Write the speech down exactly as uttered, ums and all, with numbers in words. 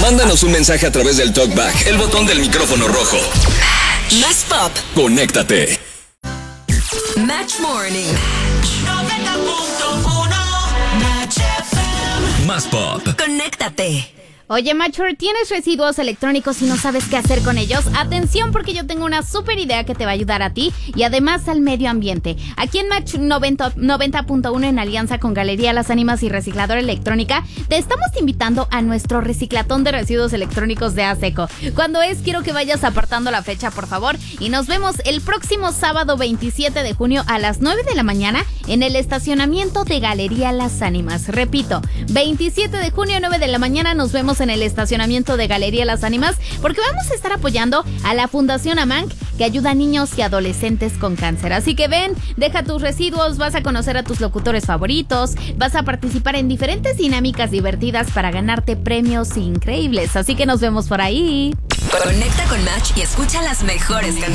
Mándanos un mensaje a través del TalkBack, el botón del micrófono rojo. Más pop. Conéctate. Match Morning. noventa punto uno Match F M. Más pop. Conéctate. Oye, Mature, ¿tienes residuos electrónicos y no sabes qué hacer con ellos? Atención, porque yo tengo una súper idea que te va a ayudar a ti y además al medio ambiente. Aquí en Match noventa punto uno, en alianza con Galería Las Ánimas y Recicladora Electrónica, te estamos invitando a nuestro reciclatón de residuos electrónicos de ASECO. Cuando es, quiero que vayas apartando la fecha, por favor, y nos vemos el próximo sábado veintisiete de junio a las nueve de la mañana en el estacionamiento de Galería Las Ánimas. Repito, veintisiete de junio, nueve de la mañana, nos vemos en el estacionamiento de Galería Las Ánimas, porque vamos a estar apoyando a la Fundación AMANC, que ayuda a niños y adolescentes con cáncer. Así que ven, deja tus residuos, vas a conocer a tus locutores favoritos, vas a participar en diferentes dinámicas divertidas para ganarte premios increíbles. Así que nos vemos por ahí. Conecta con Match y escucha las mejores canciones.